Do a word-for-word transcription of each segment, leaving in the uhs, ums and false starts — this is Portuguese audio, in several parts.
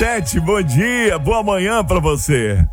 Tete, bom dia, boa manhã pra você.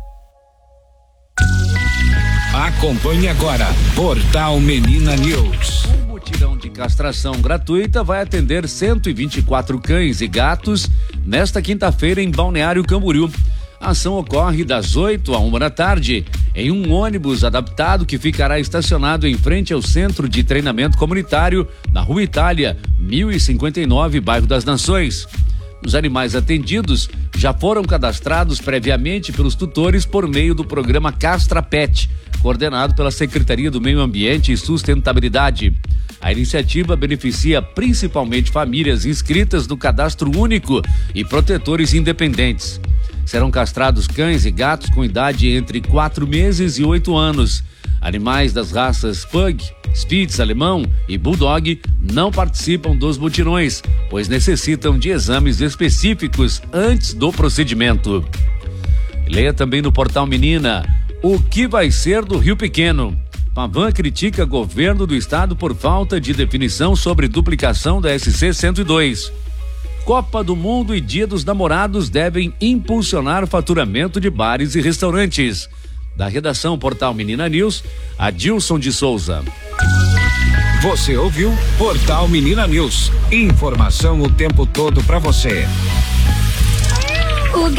Acompanhe agora Portal Menina News. Um mutirão de castração gratuita vai atender cento e vinte e quatro cães e gatos nesta quinta-feira em Balneário Camboriú. A ação ocorre das oito à uma da tarde em um ônibus adaptado que ficará estacionado em frente ao Centro de Treinamento Comunitário na Rua Itália, mil e cinquenta e nove, bairro das Nações. Os animais atendidos já foram cadastrados previamente pelos tutores por meio do programa Castra Pet, coordenado pela Secretaria do Meio Ambiente e Sustentabilidade. A iniciativa beneficia principalmente famílias inscritas no Cadastro Único e protetores independentes. Serão castrados cães e gatos com idade entre quatro meses e oito anos. Animais das raças Pug, Spitz alemão e Bulldog não participam dos mutirões, pois necessitam de exames específicos antes do procedimento. Leia também no Portal Menina: o que vai ser do Rio Pequeno? Pavan critica governo do estado por falta de definição sobre duplicação da S C cento e dois. Copa do Mundo e Dia dos Namorados devem impulsionar o faturamento de bares e restaurantes. Da redação Portal Menina News, Adilson de Souza. Você ouviu Portal Menina News. Informação o tempo todo pra você. O